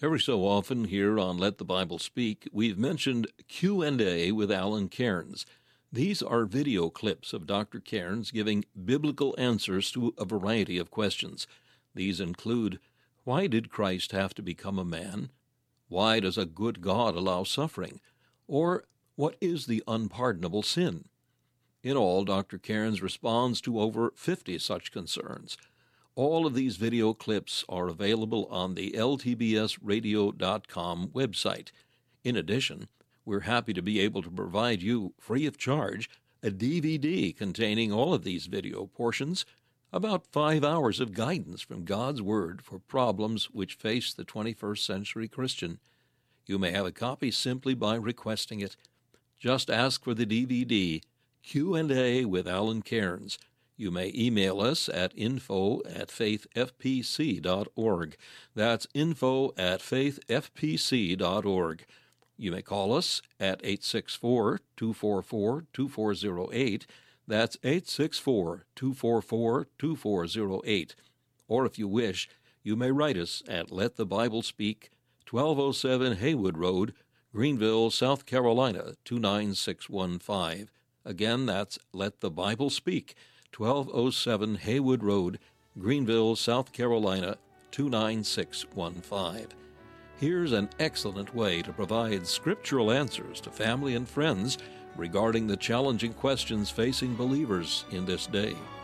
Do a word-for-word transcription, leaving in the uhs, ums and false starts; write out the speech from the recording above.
Every so often here on Let the Bible Speak, we've mentioned Q and A with Alan Cairns. These are video clips of Doctor Cairns giving biblical answers to a variety of questions. These include, why did Christ have to become a man? Why does a good God allow suffering? Or, what is the unpardonable sin? In all, Doctor Cairns responds to over fifty such concerns. All of these video clips are available on the L T B S radio dot com website. In addition, we're happy to be able to provide you, free of charge, a D V D containing all of these video portions, about five hours of guidance from God's Word for problems which face the twenty-first century Christian. You may have a copy simply by requesting it. Just ask for the D V D, Q and A with Alan Cairns. You may email us at info at faith f p c dot org. That's info at faith f p c dot org. You may call us at eight six four, two four four, two four zero eight. That's eight six four, two four four, two four zero eight. Or if you wish, you may write us at Let the Bible Speak, twelve oh seven Haywood Road, Greenville, South Carolina, two nine six one five. Again, that's Let the Bible Speak, twelve oh seven Haywood Road, Greenville, South Carolina, two nine six one five. Here's an excellent way to provide scriptural answers to family and friends regarding the challenging questions facing believers in this day.